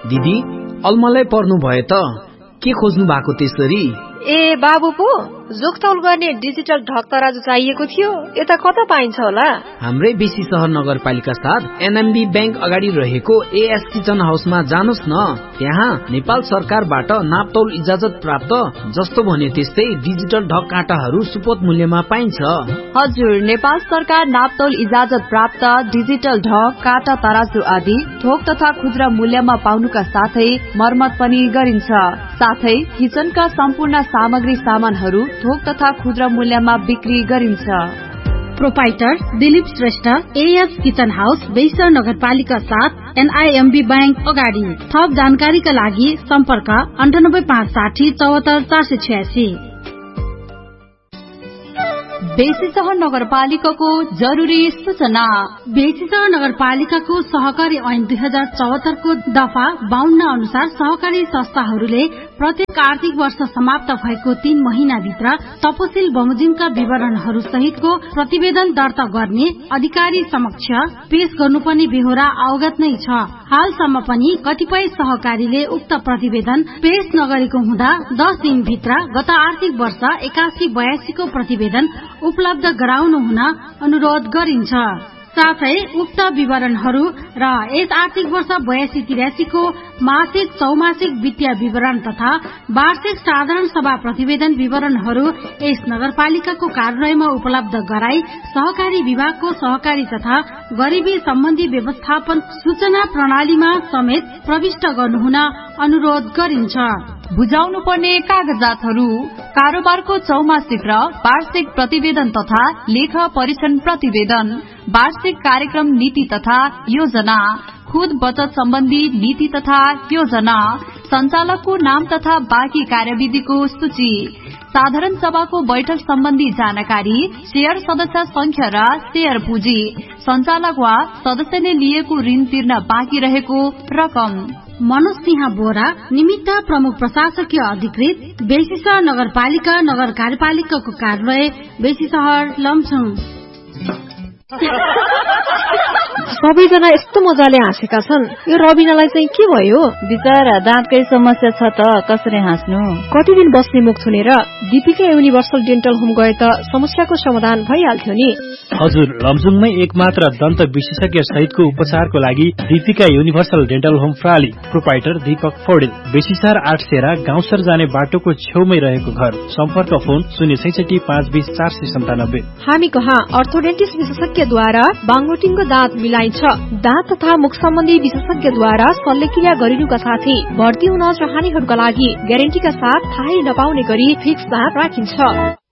दिदी अलमलै पर्नु भयो त के खोज्नु भएको त्यसरी? ए बाबु पो जोखतौल गर्ने डिजिटल ढक तराजु चाहिएको थियो, यता कता पाइन्छ होला? हाम्रै बेसी सहर नगरपालिका साथ एनएमबी बैंक अगाडि रहेको एएस किचन हाउसमा जानुस् न। त्यहाँ नेपाल सरकारबाट नापतौल इजाजत प्राप्त जस्तो भन्यो त्यस्तै डिजिटल ढक काँटाहरू सुपथ मूल्यमा पाइन्छ। हजुर, नेपाल सरकार नापतौल इजाजत प्राप्त डिजिटल ढक काँटा तराजु आदि थोक तथा खुद्रा मूल्यमा पाउनुका साथै मर्मत पनि गरिन्छ। साथै किचनका सम्पूर्ण सामग्री सामानहरू थोक तथा खुद्रा मूल्यमा बिक्री गरिन्छ। Proprietor Dilip Shrestha, as kitchen house, बेइसर नगरपालिका साथ एनआईएमबी बैंक अगाडि। थप जानकारीका लागि सम्पर्क 9856 74 486। बेसीसहर नगरपालिकाको जरुरी सूचना। बेसीसहर नगरपालिकाको सहकारी ऐन 2074 को दफा 52 अनुसार सहकारी संस्थाहरूले प्रत्येक आर्थिक वर्ष समाप्त भएको 3 महिनाभित्र तपसिल बमोजिमका विवरणहरू सहितको प्रतिवेदन दर्ता गर्ने अधिकारी समक्ष पेश गर्नुपर्ने बेहोरा अवगत नै छ। हालसम्म पनि कतिपय सहकारीले उक्त प्रतिवेदन पेश नगरेको हुँदा 10 दिनभित्र गत आर्थिक वर्ष 81-82 को प्रतिवेदन उपलब्ध गराउनु हुन अनुरोध गरिन्छ। साथै उक्त विवरणहरू र यस आर्थिक वर्ष 82-83 को मासिक, चौमासिक वित्तीय विवरण तथा वार्षिक साधारण सभा प्रतिवेदन विवरणहरू यस नगरपालिकाको कार्यालयमा उपलब्ध गराई सहकारी विभागको सहकारी तथा गरिबी सम्बन्धी व्यवस्थापन सूचना प्रणालीमा समेत प्रविष्ट गर्नुहुन अनुरोध गरिन्छ। बुझाउनु पर्ने कागजातहरू: कारोबारको चौमासिक र वार्षिक प्रतिवेदन तथा लेखा परीक्षण प्रतिवेदन, वार्षिक कार्यक्रम नीति तथा योजना, खुद बचत सम्बन्धी नीति तथा योजना, संचालकको नाम तथा बाँकी कार्यविधिको सूची, साधारण सभाको बैठक सम्बन्धी जानकारी, शेयर सदस्य संख्या र शेयर पुँजी, संचालक वा सदस्यले लिएको ऋण तिर्न बाँकी रहेको रकम। मनोज सिंह बोरा, निमित्त प्रमुख प्रशासकीय अधिकृत, बेसीसहर नगरपालिका नगर कार्यपालिकाको कार्यालय, बेसीसहर, लमजुङ। सबैजना यस्तो मजाले हाँसेका छन्, यो रबिनालाई चाहिँ के भयो? बिचरा दाँतकै समस्या छ त कसरी हाँस्नु। कति दिन बस्ने मुख छुनेर दीपिका युनिभर्सल डेन्टल होम गए त समस्याको समाधान भइहाल्थ्यो नि। हजुर, लमजुङमै एकमात्र दन्त विशेषज्ञ सहितको उपचारको लागि Deepika universal dental home प्राली। Proprietor Deepak Paudel, Besisahar 8 सेरा गाउँसर जाने बाटोको छेउमै रहेको घर। सम्पर्क फोन 066 520 497। हामी कहाँ अर्थोडेन्टिस्ट विशेषज्ञद्वारा बाङ्गोटिङको दाँत मिलाइन्छ। दाँत तथा मुख सम्बन्धी विशेषज्ञद्वारा शल्यक्रिया गरिनुका साथै भर्ती हुन चाहनेहरूका लागि ग्यारेन्टीका साथ थाहै नपाउने गरी फिक्स दाँत राखिन्छ।